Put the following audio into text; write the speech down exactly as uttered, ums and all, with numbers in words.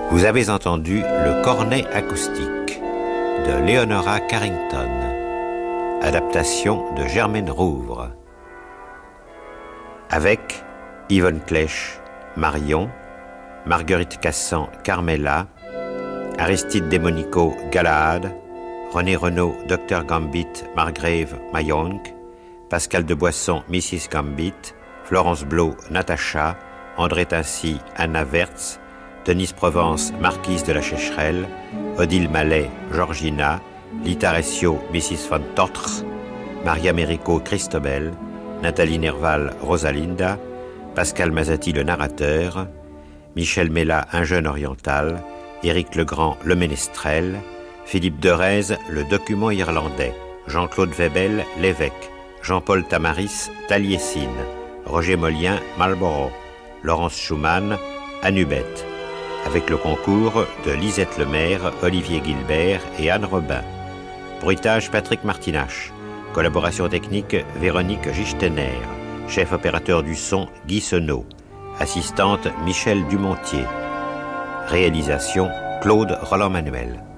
Vous avez entendu le cornet acoustique de Leonora Carrington, adaptation de Germaine Rouvre, avec Yvonne Clèche, Marion, Marguerite Cassan, Carmela, Aristide Desmonico, Galahad, René Renaud, docteur Gambit, Margrave, Mayonk, Pascal de Boisson, missus Gambit, Florence Blot, Natacha, André Tincy, Anna Wertz, Denise Provence, marquise de la Checherelle, Odile Mallet, Georgina, Lita Ressio, missus von Tortre, Maria Mérico, Christobel, Nathalie Nerval, Rosalinda, Pascal Mazati, le narrateur, Michel Mella, un jeune oriental, Éric Legrand, le ménestrel, Philippe Derez, le document irlandais, Jean-Claude Webel, l'évêque, Jean-Paul Tamaris, Taliesin, Roger Molien, Marlborough, Laurence Schumann, Anubette, avec le concours de Lisette Lemaire, Olivier Gilbert et Anne Robin. Bruitage Patrick Martinache. Collaboration technique Véronique Gistener. Chef opérateur du son Guy Senot. Assistante Michel Dumontier. Réalisation Claude Roland-Manuel.